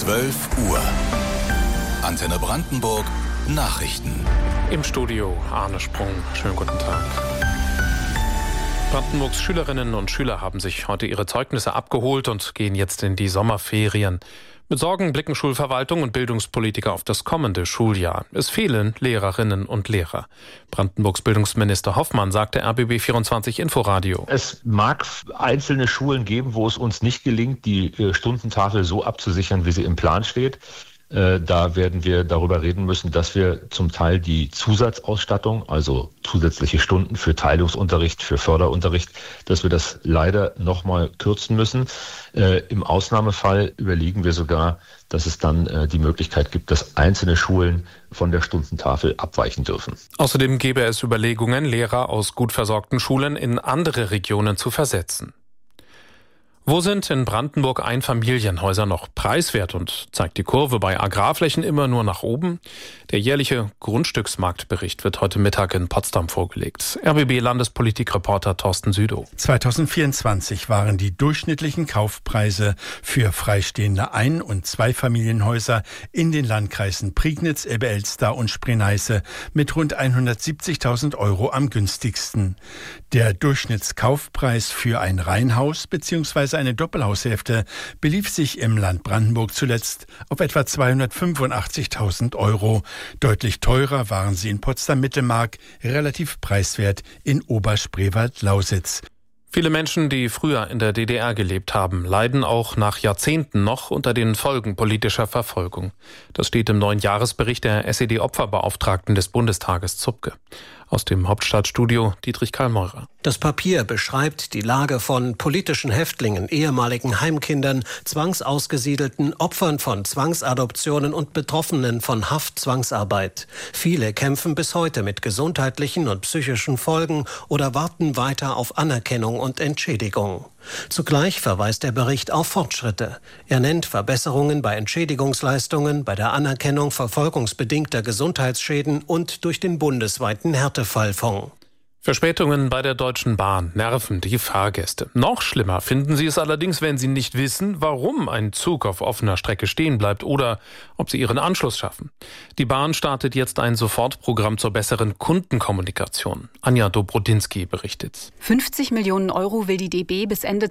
12 Uhr. Antenne Brandenburg Nachrichten. Im Studio Arne Sprung. Schönen guten Tag. Brandenburgs Schülerinnen und Schüler haben sich heute ihre Zeugnisse abgeholt und gehen jetzt in die Sommerferien. Mit Sorgen blicken Schulverwaltung und Bildungspolitiker auf das kommende Schuljahr. Es fehlen Lehrerinnen und Lehrer. Brandenburgs Bildungsminister Hoffmann sagte RBB 24 Inforadio. Es mag einzelne Schulen geben, wo es uns nicht gelingt, die Stundentafel so abzusichern, wie sie im Plan steht. Da werden wir darüber reden müssen, dass wir zum Teil die Zusatzausstattung, also zusätzliche Stunden für Teilungsunterricht, für Förderunterricht, dass wir das leider nochmal kürzen müssen. Im Ausnahmefall überlegen wir sogar, dass es dann die Möglichkeit gibt, dass einzelne Schulen von der Stundentafel abweichen dürfen. Außerdem gäbe es Überlegungen, Lehrer aus gut versorgten Schulen in andere Regionen zu versetzen. Wo sind in Brandenburg Einfamilienhäuser noch preiswert und zeigt die Kurve bei Agrarflächen immer nur nach oben? Der jährliche Grundstücksmarktbericht wird heute Mittag in Potsdam vorgelegt. RBB-Landespolitikreporter Thorsten Südow. 2024 waren die durchschnittlichen Kaufpreise für freistehende Ein- und Zweifamilienhäuser in den Landkreisen Prignitz, Elbe-Elster und Spree-Neiße mit rund 170.000 € am günstigsten. Der Durchschnittskaufpreis für ein Reihenhaus bzw. eine Doppelhaushälfte belief sich im Land Brandenburg zuletzt auf etwa 285.000 €. Deutlich teurer waren sie in Potsdam-Mittelmark, relativ preiswert in Oberspreewald-Lausitz. Viele Menschen, die früher in der DDR gelebt haben, leiden auch nach Jahrzehnten noch unter den Folgen politischer Verfolgung. Das steht im neuen Jahresbericht der SED-Opferbeauftragten des Bundestages Zupke. Aus dem Hauptstadtstudio Dietrich Karl-Meurer. Das Papier beschreibt die Lage von politischen Häftlingen, ehemaligen Heimkindern, Zwangsausgesiedelten, Opfern von Zwangsadoptionen und Betroffenen von Haftzwangsarbeit. Viele kämpfen bis heute mit gesundheitlichen und psychischen Folgen oder warten weiter auf Anerkennung und Entschädigung. Zugleich verweist der Bericht auf Fortschritte. Er nennt Verbesserungen bei Entschädigungsleistungen, bei der Anerkennung verfolgungsbedingter Gesundheitsschäden und durch den bundesweiten Härtefallfonds. Verspätungen bei der Deutschen Bahn nerven die Fahrgäste. Noch schlimmer finden sie es allerdings, wenn sie nicht wissen, warum ein Zug auf offener Strecke stehen bleibt oder ob sie ihren Anschluss schaffen. Die Bahn startet jetzt ein Sofortprogramm zur besseren Kundenkommunikation. Anja Dobrodinsky berichtet. 50 Millionen € will die DB bis Ende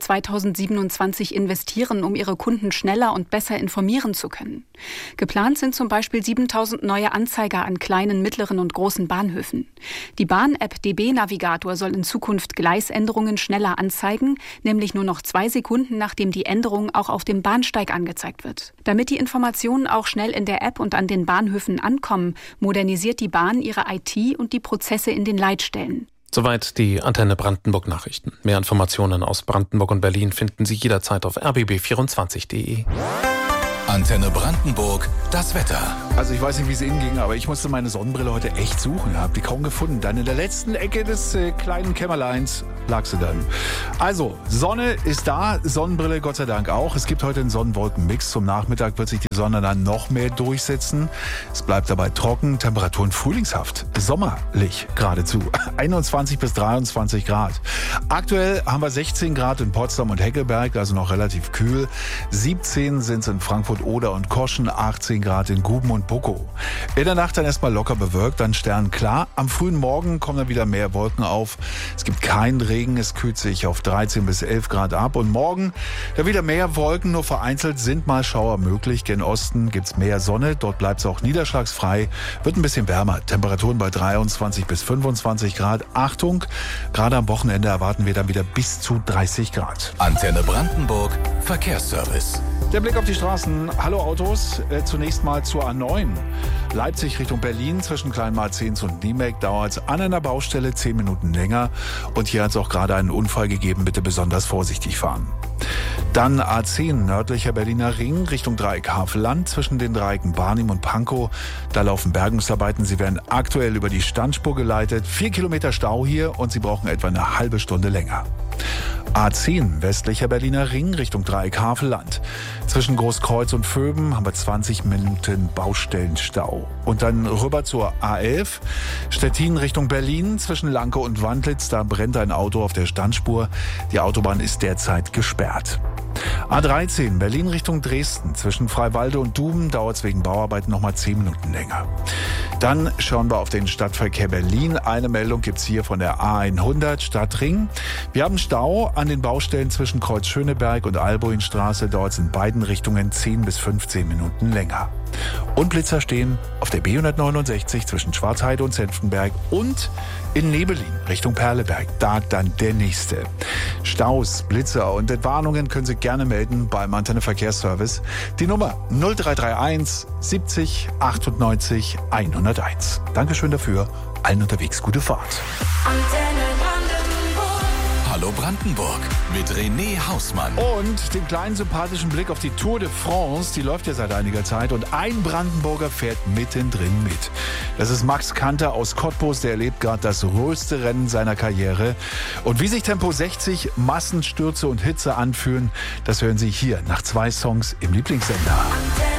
2027 investieren, um ihre Kunden schneller und besser informieren zu können. Geplant sind zum Beispiel 7.000 neue Anzeiger an kleinen, mittleren und großen Bahnhöfen. Die Bahn-App DB Navigator soll in Zukunft Gleisänderungen schneller anzeigen, nämlich nur noch 2 Sekunden, nachdem die Änderung auch auf dem Bahnsteig angezeigt wird. Damit die Informationen auch schnell in der App und an den Bahnhöfen ankommen, modernisiert die Bahn ihre IT und die Prozesse in den Leitstellen. Soweit die Antenne Brandenburg Nachrichten. Mehr Informationen aus Brandenburg und Berlin finden Sie jederzeit auf rbb24.de. Antenne Brandenburg, das Wetter. Also ich weiß nicht, wie es Ihnen ging, aber ich musste meine Sonnenbrille heute echt suchen. Habe die kaum gefunden. Dann in der letzten Ecke des kleinen Kämmerleins lag sie dann. Also, Sonne ist da, Sonnenbrille Gott sei Dank auch. Es gibt heute einen Sonnenwolkenmix. Zum Nachmittag wird sich die Sonne dann noch mehr durchsetzen. Es bleibt dabei trocken, Temperaturen frühlingshaft, sommerlich geradezu. 21 bis 23 Grad. Aktuell haben wir 16 Grad in Potsdam und Heckelberg, also noch relativ kühl. 17 sind es in Frankfurt Oder und Koschen, 18 Grad in Guben und Bukow. In der Nacht dann erstmal locker bewölkt, dann sternklar. Am frühen Morgen kommen dann wieder mehr Wolken auf. Es gibt keinen Regen, es kühlt sich auf 13 bis 11 Grad ab. Und morgen da wieder mehr Wolken, nur vereinzelt sind mal Schauer möglich. Gen Osten gibt's mehr Sonne, dort bleibt es auch niederschlagsfrei. Wird ein bisschen wärmer, Temperaturen bei 23 bis 25 Grad. Achtung, gerade am Wochenende erwarten wir dann wieder bis zu 30 Grad. Antenne Brandenburg, Verkehrsservice. Der Blick auf die Straßen. Hallo Autos. Zunächst mal zur A9. Leipzig Richtung Berlin zwischen Kleinmarzens und Niemek dauert es an einer Baustelle 10 Minuten länger. Und hier hat es auch gerade einen Unfall gegeben. Bitte besonders vorsichtig fahren. Dann A10 nördlicher Berliner Ring Richtung Dreieck Havelland zwischen den Dreiecken Barnim und Pankow. Da laufen Bergungsarbeiten. Sie werden aktuell über die Standspur geleitet. 4 Kilometer Stau hier und Sie brauchen etwa eine halbe Stunde länger. A10 westlicher Berliner Ring Richtung Dreieck Havelland. Zwischen Großkreuz und Vöben haben wir 20 Minuten Baustellenstau. Und dann rüber zur A11 Stettin Richtung Berlin zwischen Lanke und Wandlitz. Da brennt ein Auto auf der Standspur. Die Autobahn ist derzeit gesperrt. A13 Berlin Richtung Dresden. Zwischen Freiwalde und Duben dauert es wegen Bauarbeiten nochmal 10 Minuten länger. Dann schauen wir auf den Stadtverkehr Berlin. Eine Meldung gibt's hier von der A100 Stadtring. Wir haben Stau an den Baustellen zwischen Kreuz Schöneberg und Albuinstraße. Dauert es in beiden Richtungen 10 bis 15 Minuten länger. Und Blitzer stehen auf der B169 zwischen Schwarzheide und Senftenberg und in Nebelin Richtung Perleberg. Da dann der nächste. Staus, Blitzer und Entwarnungen können Sie gerne melden beim Antenne Verkehrsservice. Die Nummer 0331 70 98 101. Dankeschön dafür. Allen unterwegs gute Fahrt. Hallo Brandenburg mit René Hausmann. Und den kleinen sympathischen Blick auf die Tour de France, die läuft ja seit einiger Zeit und ein Brandenburger fährt mittendrin mit. Das ist Max Kanter aus Cottbus, der erlebt gerade das größte Rennen seiner Karriere. Und wie sich Tempo 60, Massenstürze und Hitze anfühlen, das hören Sie hier nach 2 Songs im Lieblingssender.